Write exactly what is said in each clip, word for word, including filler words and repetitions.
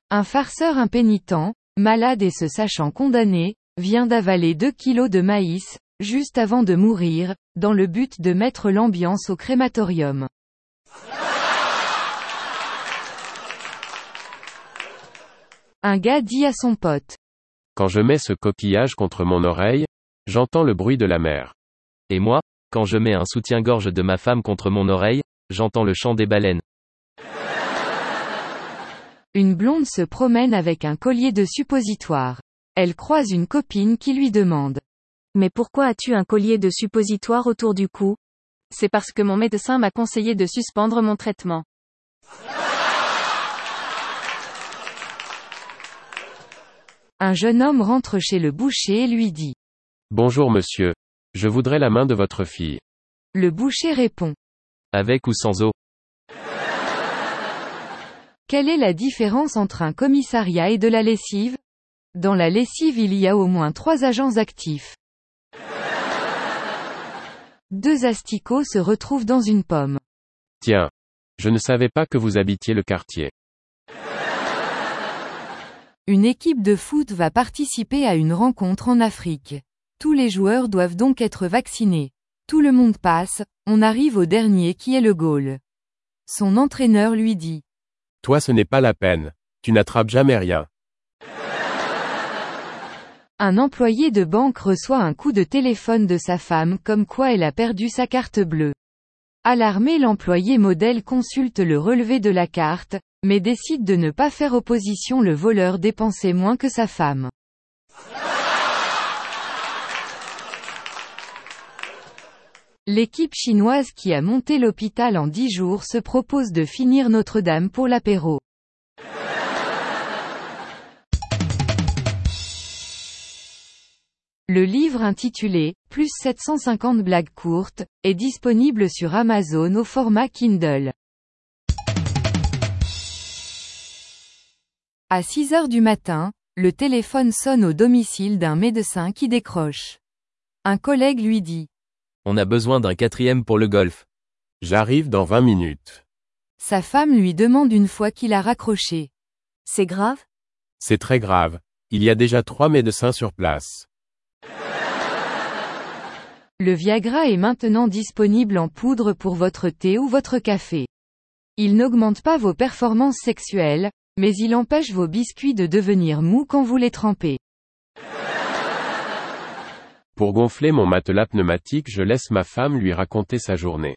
Un farceur impénitent, malade et se sachant condamné, vient d'avaler deux kilos de maïs, juste avant de mourir, dans le but de mettre l'ambiance au crématorium. Un gars dit à son pote. Quand je mets ce coquillage contre mon oreille, j'entends le bruit de la mer. Et moi, quand je mets un soutien-gorge de ma femme contre mon oreille, j'entends le chant des baleines. Une blonde se promène avec un collier de suppositoire. Elle croise une copine qui lui demande. Mais pourquoi as-tu un collier de suppositoire autour du cou? C'est parce que mon médecin m'a conseillé de suspendre mon traitement. Un jeune homme rentre chez le boucher et lui dit. Bonjour monsieur. Je voudrais la main de votre fille. Le boucher répond. Avec ou sans eau? Quelle est la différence entre un commissariat et de la lessive? Dans la lessive il y a au moins trois agents actifs. Deux asticots se retrouvent dans une pomme. Tiens. Je ne savais pas que vous habitiez le quartier. Une équipe de foot va participer à une rencontre en Afrique. Tous les joueurs doivent donc être vaccinés. Tout le monde passe, on arrive au dernier qui est le goal. Son entraîneur lui dit. Toi ce n'est pas la peine. Tu n'attrapes jamais rien. Un employé de banque reçoit un coup de téléphone de sa femme comme quoi elle a perdu sa carte bleue. Alarmé, l'employé modèle consulte le relevé de la carte, mais décide de ne pas faire opposition. Le voleur dépensait moins que sa femme. L'équipe chinoise qui a monté l'hôpital en dix jours se propose de finir Notre-Dame pour l'apéro. Le livre intitulé « Plus sept cent cinquante blagues courtes » est disponible sur Amazon au format Kindle. À six heures du matin, le téléphone sonne au domicile d'un médecin qui décroche. Un collègue lui dit. On a besoin d'un quatrième pour le golf. J'arrive dans vingt minutes. Sa femme lui demande une fois qu'il a raccroché. C'est grave? C'est très grave. Il y a déjà trois médecins sur place. Le Viagra est maintenant disponible en poudre pour votre thé ou votre café. Il n'augmente pas vos performances sexuelles, mais il empêche vos biscuits de devenir mous quand vous les trempez. Pour gonfler mon matelas pneumatique, je laisse ma femme lui raconter sa journée.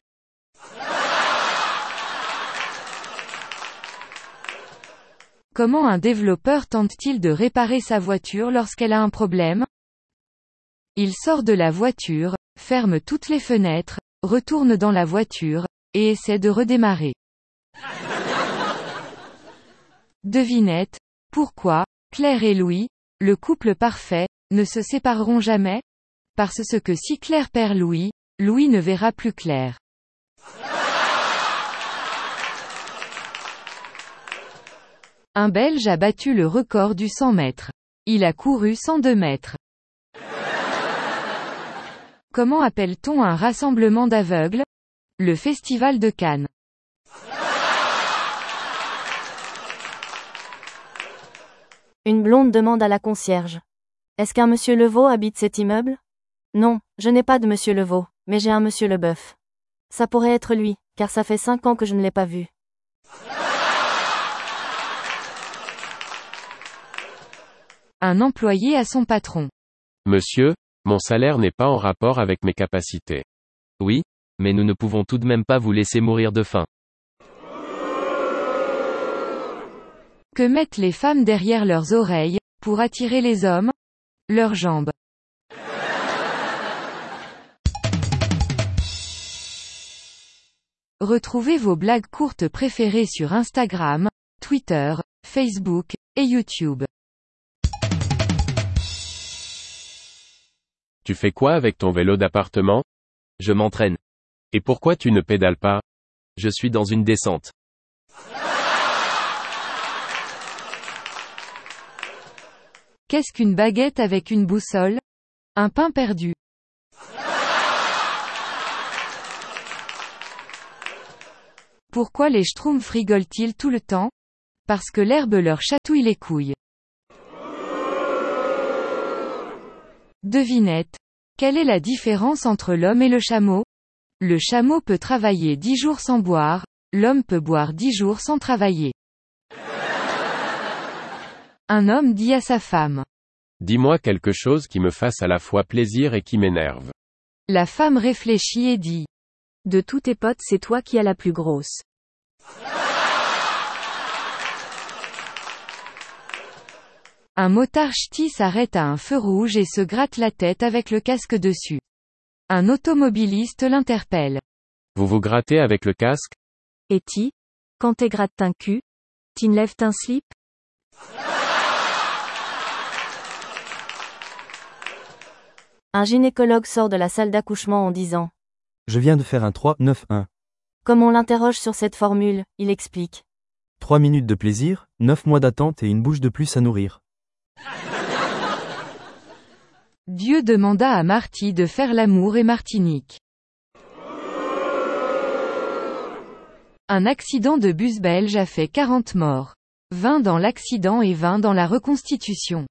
Comment un développeur tente-t-il de réparer sa voiture lorsqu'elle a un problème? Il sort de la voiture, ferme toutes les fenêtres, retourne dans la voiture, et essaie de redémarrer. Devinette. Pourquoi, Claire et Louis, le couple parfait, ne se sépareront jamais? Parce que si Claire perd Louis, Louis ne verra plus Claire. Un Belge a battu le record du cent mètres. Il a couru cent deux mètres. Comment appelle-t-on un rassemblement d'aveugles? Le Festival de Cannes. Une blonde demande à la concierge. Est-ce qu'un monsieur Levaux habite cet immeuble? Non, je n'ai pas de monsieur Levaux, mais j'ai un monsieur Leboeuf. Ça pourrait être lui, car ça fait cinq ans que je ne l'ai pas vu. Un employé à son patron. Monsieur, mon salaire n'est pas en rapport avec mes capacités. Oui, mais nous ne pouvons tout de même pas vous laisser mourir de faim. Que mettent les femmes derrière leurs oreilles, pour attirer les hommes? Leurs jambes. Retrouvez vos blagues courtes préférées sur Instagram, Twitter, Facebook, et YouTube. Tu fais quoi avec ton vélo d'appartement? Je m'entraîne. Et pourquoi tu ne pédales pas? Je suis dans une descente. Qu'est-ce qu'une baguette avec une boussole? Un pain perdu. Pourquoi les schtroumpfs rigolent-ils tout le temps? Parce que l'herbe leur chatouille les couilles. Devinette. Quelle est la différence entre l'homme et le chameau? Le chameau peut travailler dix jours sans boire, l'homme peut boire dix jours sans travailler. Un homme dit à sa femme. Dis-moi quelque chose qui me fasse à la fois plaisir et qui m'énerve. La femme réfléchit et dit. De tous tes potes, c'est toi qui as la plus grosse. Un motard ch'ti s'arrête à un feu rouge et se gratte la tête avec le casque dessus. Un automobiliste l'interpelle. Vous vous grattez avec le casque? Et ti, quand t'es gratte un cul, t'enlèves un slip? Un gynécologue sort de la salle d'accouchement en disant. Je viens de faire un trois neuf un. Comme on l'interroge sur cette formule, il explique. trois minutes de plaisir, neuf mois d'attente et une bouche de plus à nourrir. Dieu demanda à Marty de faire l'amour et Martinique. Un accident de bus belge a fait quarante morts. vingt dans l'accident et vingt dans la reconstitution.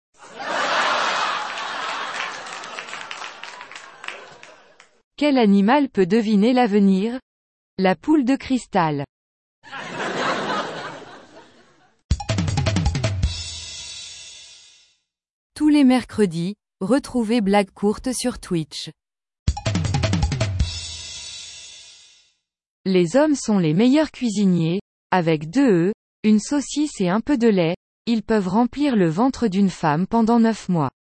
Quel animal peut deviner l'avenir? La poule de cristal. Tous les mercredis, retrouvez Blague courte sur Twitch. Les hommes sont les meilleurs cuisiniers. Avec deux œufs, une saucisse et un peu de lait, ils peuvent remplir le ventre d'une femme pendant neuf mois.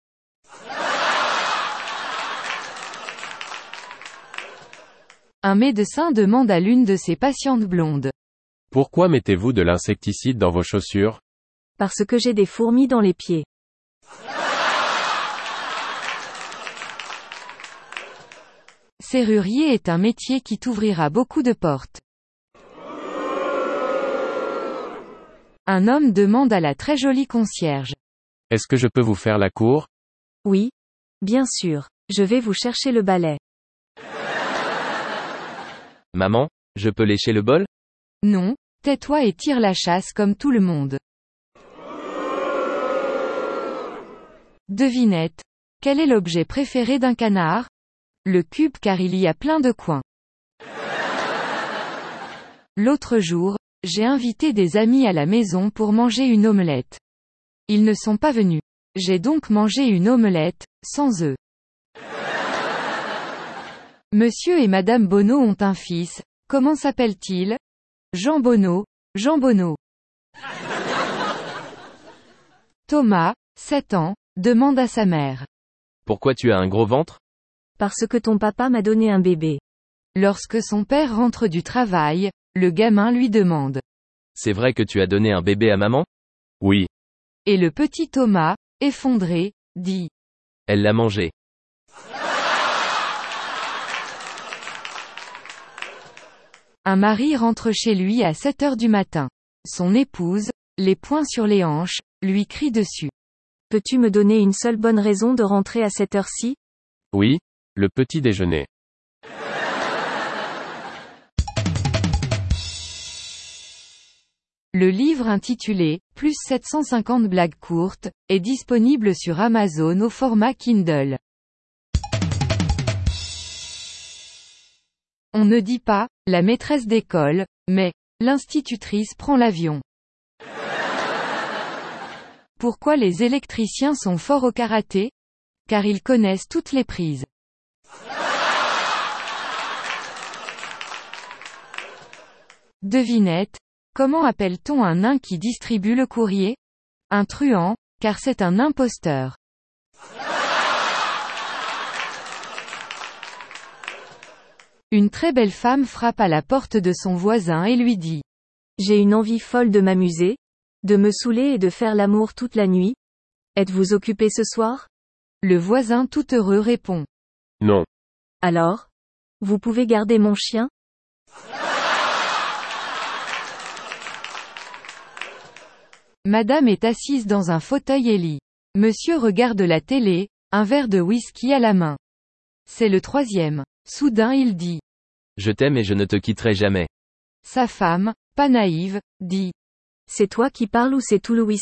Un médecin demande à l'une de ses patientes blondes. Pourquoi mettez-vous de l'insecticide dans vos chaussures? Parce que j'ai des fourmis dans les pieds. Serrurier est un métier qui t'ouvrira beaucoup de portes. Un homme demande à la très jolie concierge. Est-ce que je peux vous faire la cour? Oui. Bien sûr. Je vais vous chercher le balai. Maman, je peux lécher le bol? Non, tais-toi et tire la chasse comme tout le monde. Devinette. Quel est l'objet préféré d'un canard? Le cube car il y a plein de coins. L'autre jour, j'ai invité des amis à la maison pour manger une omelette. Ils ne sont pas venus. J'ai donc mangé une omelette, sans œufs. Monsieur et Madame Bonneau ont un fils, comment s'appelle-t-il? Jean Bonneau, Jean Bonneau. Thomas, sept ans, demande à sa mère. Pourquoi tu as un gros ventre? Parce que ton papa m'a donné un bébé. Lorsque son père rentre du travail, le gamin lui demande. C'est vrai que tu as donné un bébé à maman? Oui. Et le petit Thomas, effondré, dit. Elle l'a mangé. Un mari rentre chez lui à sept heures du matin. Son épouse, les poings sur les hanches, lui crie dessus. Peux-tu me donner une seule bonne raison de rentrer à cette heure-ci? Oui. Le petit déjeuner. Le livre intitulé « Plus sept cent cinquante blagues courtes » est disponible sur Amazon au format Kindle. On ne dit pas « la maîtresse d'école », mais « l'institutrice prend l'avion ». Pourquoi les électriciens sont forts au karaté? Car ils connaissent toutes les prises. Devinette. Comment appelle-t-on un nain qui distribue le courrier? Un truand, car c'est un imposteur. Une très belle femme frappe à la porte de son voisin et lui dit. J'ai une envie folle de m'amuser, de me saouler et de faire l'amour toute la nuit. Êtes-vous occupé ce soir? Le voisin tout heureux répond. Non. Alors? Vous pouvez garder mon chien? Madame est assise dans un fauteuil et lit. Monsieur regarde la télé, un verre de whisky à la main. C'est le troisième. Soudain il dit. Je t'aime et je ne te quitterai jamais. Sa femme, pas naïve, dit. C'est toi qui parles ou c'est tout Louis